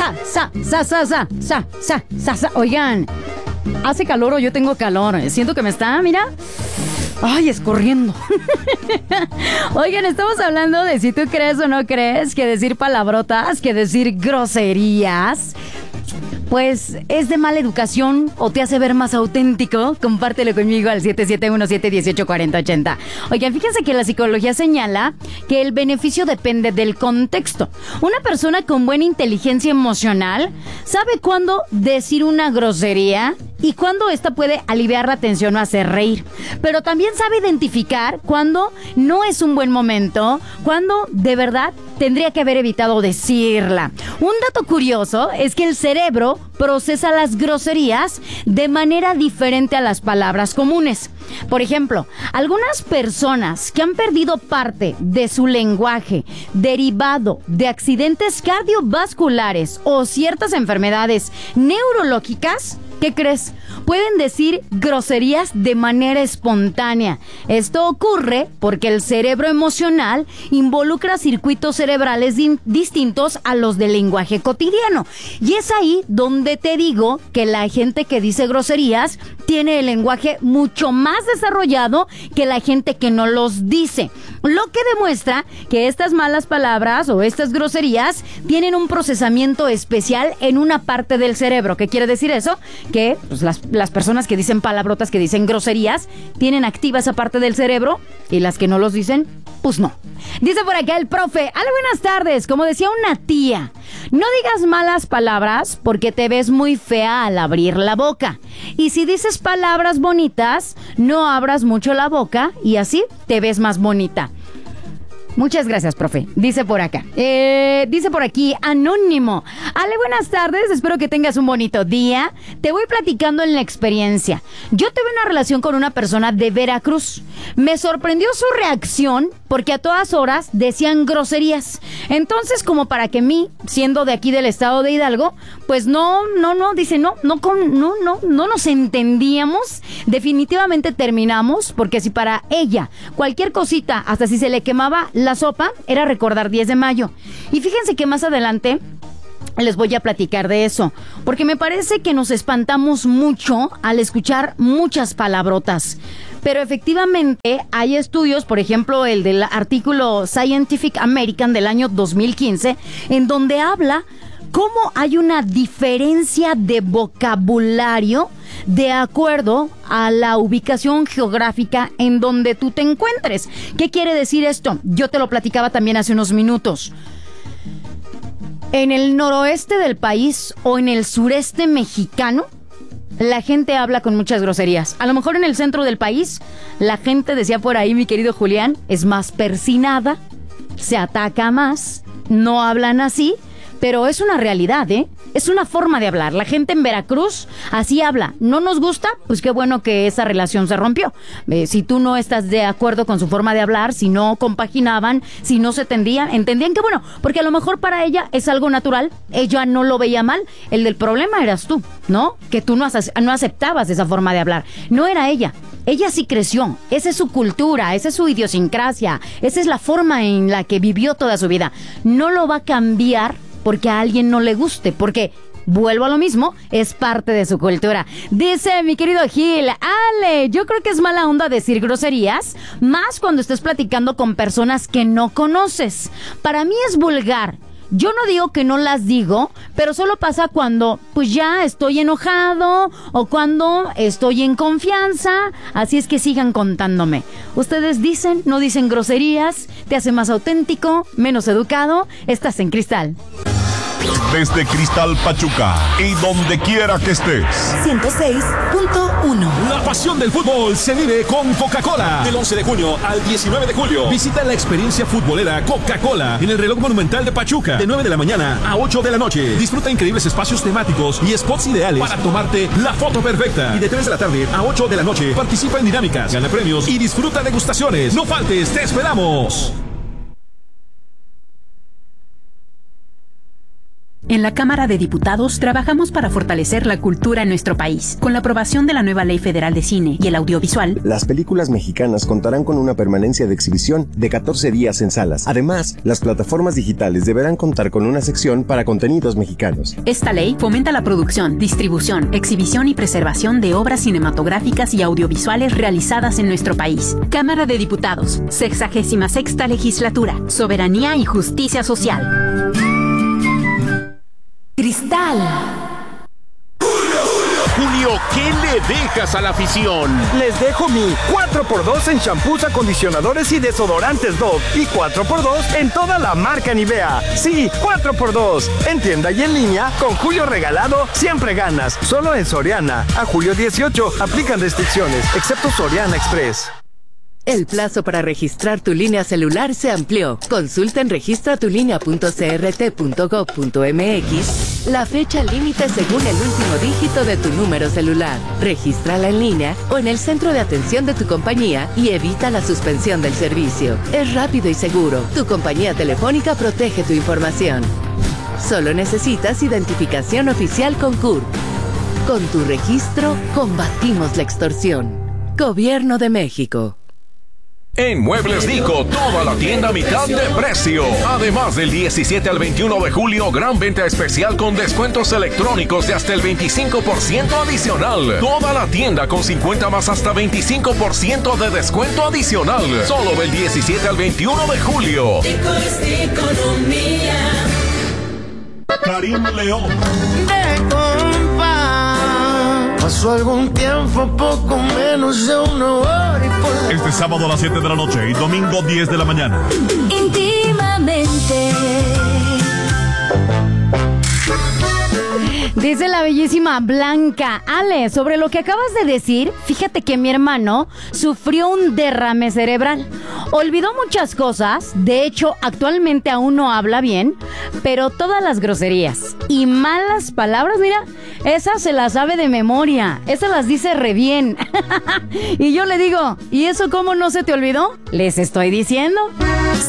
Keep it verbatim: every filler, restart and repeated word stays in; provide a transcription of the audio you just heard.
sa, sa, sa, sa, sa, sa, sa, sa, sa. Oigan, ¿hace calor o yo tengo calor? Siento que me está, mira... Ay, escurriendo. Oigan, estamos hablando de si tú crees o no crees que decir palabrotas, que decir groserías, pues es de mala educación o te hace ver más auténtico. Compártelo conmigo al siete siete uno siete uno ocho cuatro cero ocho cero. Oigan, fíjense que la psicología señala que el beneficio depende del contexto. Una persona con buena inteligencia emocional sabe cuándo decir una grosería y cuándo esta puede aliviar la tensión o hacer reír. Pero también sabe identificar cuándo no es un buen momento, cuándo de verdad tendría que haber evitado decirla. Un dato curioso es que el cerebro procesa las groserías de manera diferente a las palabras comunes. Por ejemplo, algunas personas que han perdido parte de su lenguaje derivado de accidentes cardiovasculares o ciertas enfermedades neurológicas, ¿qué crees? Pueden decir groserías de manera espontánea. Esto ocurre porque el cerebro emocional involucra circuitos cerebrales din- distintos a los del lenguaje cotidiano. Y es ahí donde te digo que la gente que dice groserías tiene el lenguaje mucho más desarrollado que la gente que no los dice. Lo que demuestra que estas malas palabras o estas groserías tienen un procesamiento especial en una parte del cerebro. ¿Qué quiere decir eso? Que pues, las, las personas que dicen palabrotas, que dicen groserías, tienen activa esa parte del cerebro y las que no los dicen, pues no. Dice por acá el profe, hola, buenas tardes. Como decía una tía, no digas malas palabras porque te ves muy fea al abrir la boca. Y si dices palabras bonitas, no abras mucho la boca y así te ves más bonita. Muchas gracias, profe. Dice por acá. Eh, dice por aquí, Anónimo. Ale, buenas tardes. Espero que tengas un bonito día. Te voy platicando en la experiencia. Yo tuve una relación con una persona de Veracruz. Me sorprendió su reacción porque a todas horas decían groserías. Entonces, como para que mí, siendo de aquí del estado de Hidalgo, pues no, no, no, dice, no, no, no, no, no nos entendíamos. Definitivamente terminamos porque si para ella cualquier cosita, hasta si se le quemaba la sopa, era recordar diez de mayo. Y fíjense que más adelante les voy a platicar de eso, porque me parece que nos espantamos mucho al escuchar muchas palabrotas. Pero efectivamente hay estudios, por ejemplo el del artículo Scientific American del año dos mil quince, en donde habla cómo hay una diferencia de vocabulario de acuerdo a la ubicación geográfica en donde tú te encuentres. ¿Qué quiere decir esto? Yo te lo platicaba también hace unos minutos. En el noroeste del país o en el sureste mexicano, la gente habla con muchas groserías. A lo mejor en el centro del país, la gente, decía por ahí mi querido Julián, es más persinada, se ataca más, no hablan así. Pero es una realidad, ¿eh? Es una forma de hablar. La gente en Veracruz así habla. ¿No nos gusta? Pues qué bueno que esa relación se rompió. Eh, si tú no estás de acuerdo con su forma de hablar, si no compaginaban, si no se entendían, entendían que bueno, porque a lo mejor para ella es algo natural, ella no lo veía mal. El del problema eras tú, ¿no? Que tú no, ace- no aceptabas esa forma de hablar. No era ella. Ella sí creció, esa es su cultura, esa es su idiosincrasia, esa es la forma en la que vivió toda su vida. No lo va a cambiar porque a alguien no le guste, porque, vuelvo a lo mismo, es parte de su cultura. Dice mi querido Gil, Ale, yo creo que es mala onda decir groserías, más cuando estés platicando con personas que no conoces. Para mí es vulgar. Yo no digo que no las digo, pero solo pasa cuando pues ya estoy enojado o cuando estoy en confianza. Así es que sigan contándome. Ustedes dicen, no dicen groserías, te hace más auténtico, menos educado. Estás en Cristal. Desde Cristal Pachuca y donde quiera que estés. ciento seis punto uno. La pasión del fútbol se vive con Coca-Cola. Del once de junio al diecinueve de julio. Visita la experiencia futbolera Coca-Cola en el reloj monumental de Pachuca. De nueve de la mañana a ocho de la noche. Disfruta increíbles espacios temáticos y spots ideales para tomarte la foto perfecta. Y de tres de la tarde a ocho de la noche participa en dinámicas, gana premios y disfruta degustaciones. No faltes, te esperamos. En la Cámara de Diputados trabajamos para fortalecer la cultura en nuestro país. Con la aprobación de la nueva Ley Federal de Cine y el Audiovisual, las películas mexicanas contarán con una permanencia de exhibición de catorce días en salas. Además, las plataformas digitales deberán contar con una sección para contenidos mexicanos. Esta ley fomenta la producción, distribución, exhibición y preservación de obras cinematográficas y audiovisuales realizadas en nuestro país. Cámara de Diputados, sexagésima sexta Legislatura, Soberanía y Justicia Social. Cristal. Julio, ¿qué le dejas a la afición? Les dejo mi cuatro por dos en champús, acondicionadores y desodorantes Dove y cuatro por dos en toda la marca Nivea. Sí, cuatro por dos. En tienda y en línea, con Julio regalado, siempre ganas. Solo en Soriana. A julio dieciocho, aplican restricciones, excepto Soriana Express. El plazo para registrar tu línea celular se amplió. Consulta en registra tu línea punto c r t punto gov punto m x la fecha límite según el último dígito de tu número celular. Regístrala en línea o en el centro de atención de tu compañía y evita la suspensión del servicio. Es rápido y seguro. Tu compañía telefónica protege tu información. Solo necesitas identificación oficial con C U R P. Con tu registro, combatimos la extorsión. Gobierno de México. En Muebles Dico, toda la tienda a mitad de precio. Además, del diecisiete al veintiuno de julio, gran venta especial con descuentos electrónicos de hasta el veinticinco por ciento adicional. Toda la tienda con cincuenta más hasta veinticinco por ciento de descuento adicional. Solo del diecisiete al veintiuno de julio. Dico es economía. Karim León. De compa, pasó algún tiempo, poco menos de una hora y por... Este sábado a las siete de la noche y domingo diez de la mañana. Íntimamente. Dice la bellísima Blanca. Ale, sobre lo que acabas de decir, fíjate que mi hermano sufrió un derrame cerebral. Olvidó muchas cosas, de hecho, actualmente aún no habla bien, pero todas las groserías y malas palabras, mira, esas se las sabe de memoria, esas las dice re bien. Y yo le digo, ¿y eso cómo no se te olvidó? Les estoy diciendo.